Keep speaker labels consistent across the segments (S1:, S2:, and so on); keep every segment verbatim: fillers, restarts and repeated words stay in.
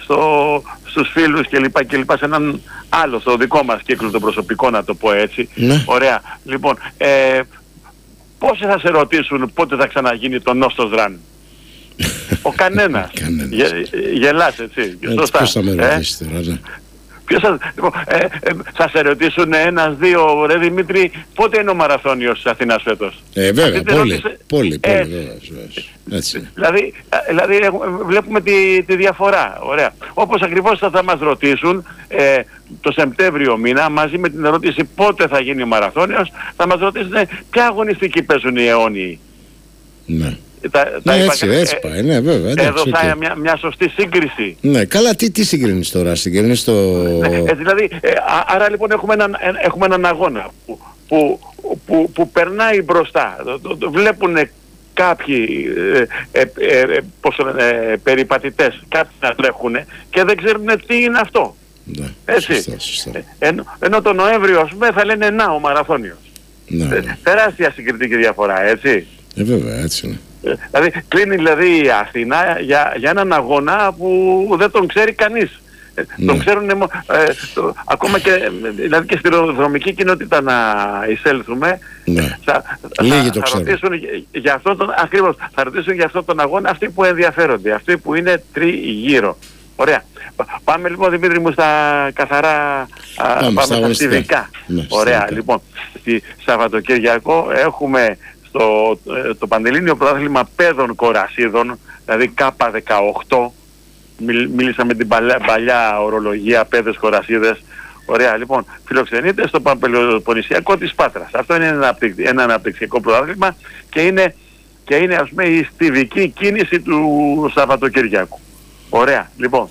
S1: στο, στους φίλους και λοιπά και λοιπά, σε έναν άλλο, στο δικό μας κύκλο το προσωπικό, να το πω έτσι.
S2: Ναι.
S1: Ωραία. Λοιπόν, ε, πόσοι θα σε ρωτήσουν πότε θα ξαναγίνει το νόστος ραν? Ο κανένας. Γε, γελάς, έτσι. Σωστά.
S2: Ποιος θα με ρωτήσει τώρα, ναι.
S1: Ποιος θα, λοιπόν, ε, ε, θα σε ρωτήσουν ένας, δύο, ρε Δημήτρη, πότε είναι ο μαραθώνιος της Αθήνας φέτος?
S2: Ε, βέβαια, πολύ,
S1: ρώτησε,
S2: πολύ, πολύ,
S1: ε,
S2: βέβαια, έτσι.
S1: Δηλαδή, δηλαδή βλέπουμε τη, τη διαφορά, ωραία. Όπως ακριβώς θα, θα μας ρωτήσουν ε, το Σεπτέμβριο μήνα, μαζί με την ερώτηση πότε θα γίνει ο μαραθώνιος, θα μας ρωτήσουν ε, ποια αγωνιστική παίζουν οι αιώνιοι.
S2: Ναι.
S1: Τα, τα
S2: ναι,
S1: είπα,
S2: έτσι, έτσι πάει, ναι, βέβαια.
S1: Εδώ θα είναι μια, μια σωστή σύγκριση.
S2: Ναι, καλά, τι, τι συγκρίνεις τώρα, συγκρίνεις το...
S1: Ναι, ε, δηλαδή, ε, α, άρα λοιπόν έχουμε έναν, ε, έχουμε έναν αγώνα που, που, που, που περνάει μπροστά. Το, το, το βλέπουν κάποιοι ε, ε, ε, ε, πώς, ε, περιπατητές, κάποιοι να τρέχουν και δεν ξέρουν τι είναι αυτό.
S2: Ναι,
S1: έτσι.
S2: σωστά, σωστά.
S1: Ε, ενώ, ενώ το Νοέμβριο, ας πούμε, θα λένε να ο μαραθώνιος.
S2: Ναι, ναι.
S1: Τεράστια συγκριτική διαφορά, έτσι.
S2: Ε, βέβαια, έτσι είναι.
S1: Δηλαδή κλείνει δηλαδή η Αθήνα για, για έναν αγώνα που δεν τον ξέρει κανείς. Ναι. Τον ξέρουν ε, το, ακόμα και, δηλαδή και στη δρομική κοινότητα να εισέλθουμε.
S2: Ναι.
S1: Θα,
S2: Λίγοι
S1: θα,
S2: το
S1: θα ρωτήσουν για αυτόν τον, ακριβώς, θα ρωτήσουν για αυτόν τον αγώνα αυτοί που ενδιαφέρονται, αυτοί που είναι τριγύρω. Ωραία. Πάμε λοιπόν, Δημήτρη μου, στα καθαρά, πάμε, πάμε στα αστυνομικά. Ναι, ωραία, στα λοιπόν, στη Σαββατοκυριακό έχουμε το, το Πανελλήνιο Πρωτάθλημα Παιδών Κορασίδων, δηλαδή Κάπα δεκαοκτώ, μίλησα με την παλιά, παλιά ορολογία, παιδες Κορασίδες. Ωραία, λοιπόν, φιλοξενείται στο Παμπελοποννησιακό της Πάτρας. Αυτό είναι ένα, ένα αναπτυξιακό πρωτάθλημα και είναι, και είναι ας πούμε η στιβική κίνηση του Σαββατοκυριακού. Ωραία, λοιπόν.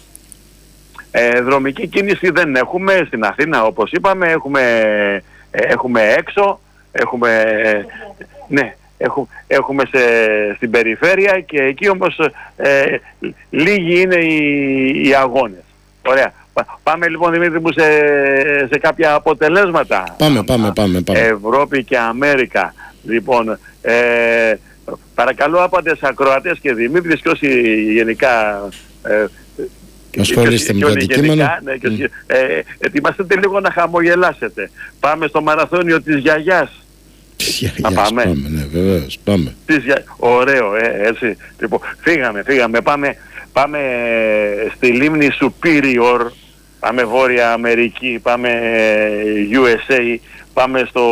S1: Ε, δρομική κίνηση δεν έχουμε στην Αθήνα, όπως είπαμε, έχουμε, ε, έχουμε έξω, έχουμε... Ε, ναι, έχουμε, έχουμε σε, στην περιφέρεια και εκεί όμως ε, λίγοι είναι οι, οι αγώνες. Ωραία. Πάμε λοιπόν, Δημήτρη μου, σε, σε κάποια αποτελέσματα.
S2: Πάμε, πάμε, πάμε, πάμε.
S1: Ευρώπη και Αμέρικα. Λοιπόν, ε, παρακαλώ άπαντες ακροατές και Δημήτρης και όσοι γενικά... Ε,
S2: ασχολείστε με το αντικείμενο.
S1: Ναι, και, mm. ε, ετοιμαστείτε λίγο να χαμογελάσετε. Πάμε στο μαραθώνιο της γιαγιάς.
S2: Της γιαγιάς, πάμε. πάμε, ναι, βεβαίως, πάμε.
S1: Της για... Ωραίο, ε, έτσι. Λοιπόν, φύγαμε, φύγαμε. Πάμε, πάμε στη λίμνη Superior, πάμε Βόρεια Αμερική, πάμε γιου ες έι, πάμε στο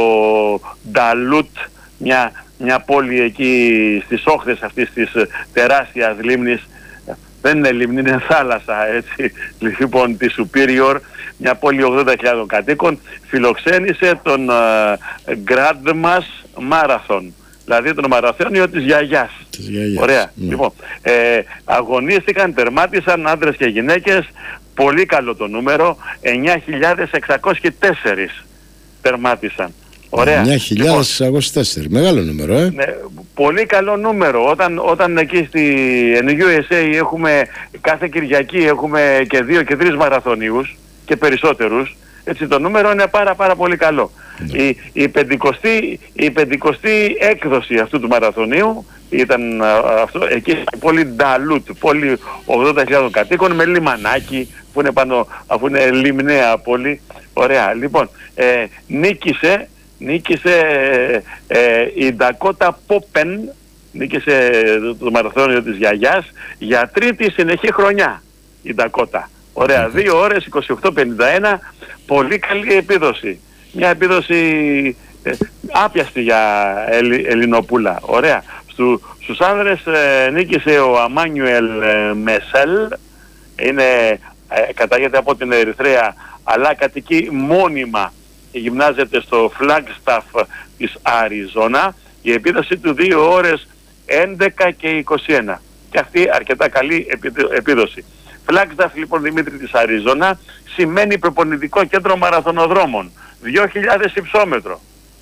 S1: Duluth, μια, μια πόλη εκεί στις όχθες αυτής της τεράστιας λίμνης. Δεν είναι λίμνη, είναι θάλασσα, έτσι. Λοιπόν, τη Superior, μια πόλη ογδόντα χιλιάδων κατοίκων, φιλοξένησε τον uh, Grandma's Marathon, δηλαδή τον μαραθώνιο της γιαγιάς.
S2: Της γιαγιάς.
S1: Ωραία.
S2: Ναι.
S1: Λοιπόν, ε, αγωνίστηκαν, τερμάτισαν άντρες και γυναίκες, πολύ καλό το νούμερο, εννιά χιλιάδες εξακόσιοι τέσσερις τερμάτισαν. Ωραία.
S2: εννιά χιλιάδες εξακόσιοι τέσσερις, μεγάλο νούμερο, ε.
S1: Ναι, πολύ καλό νούμερο. Όταν, όταν εκεί στη γιου ες έι έχουμε κάθε Κυριακή έχουμε και δύο και τρεις μαραθωνίους και περισσότερους, έτσι το νούμερο είναι πάρα πάρα πολύ καλό. Ναι. Η, η, πεντηκοστή, η πεντηκοστή έκδοση αυτού του μαραθωνίου ήταν α, αυτό, εκεί πολύ Duluth, πολύ ογδόντα χιλιάδων κατοίκων με λιμανάκι που είναι πάνω, αφού είναι λιμναία πόλη. Ωραία, λοιπόν, ε, νίκησε Νίκησε ε, ε, η Ντακότα Πόπεν, νίκησε το, το μαραθώνιο της γιαγιάς για τρίτη συνεχή χρονιά η Ντακότα. Ωραία, δύο ώρες είκοσι οκτώ πενήντα ένα, πολύ καλή επίδοση. Μια επίδοση ε, άπιαστη για Ελλη, Ελληνοπούλα. Ωραία. Στου, στους άνδρες ε, νίκησε ο Αμάνιουελ ε, Μεσέλ, είναι, ε, κατάγεται από την Ερυθρέα, αλλά κατοικεί μόνιμα. Γυμνάζεται στο Flagstaff της Αριζόνα, η επίδοση του δύο ώρες έντεκα και είκοσι ένα. Και αυτή αρκετά καλή επίδοση. Flagstaff λοιπόν, Δημήτρη, της Αριζόνα σημαίνει προπονητικό κέντρο μαραθωνοδρόμων. δύο χιλιάδες υψόμετρο.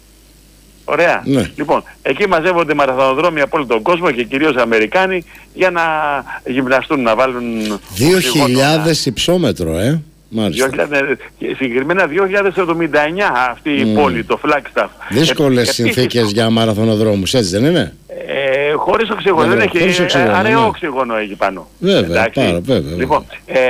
S1: Ωραία.
S2: Ναι. Λοιπόν,
S1: εκεί μαζεύονται μαραθωνοδρόμοι από όλο τον κόσμο και κυρίως Αμερικάνοι για να γυμναστούν, να βάλουν...
S2: δύο χιλιάδες υψόμετρο, ε.
S1: Μάλιστα. Συγκεκριμένα δύο χιλιάδες εβδομήντα εννιά αυτή η mm. πόλη, το Flagstaff.
S2: Δύσκολες ε, συνθήκες επίσης... για μαραθωνοδρόμους, έτσι δεν είναι?
S1: Ε, χωρίς οξυγόνο, δεν έχει, αραιό οξυγόνο εκεί πάνω.
S2: Βέβαια, πάρα, βέβαια.
S1: Λοιπόν, ε,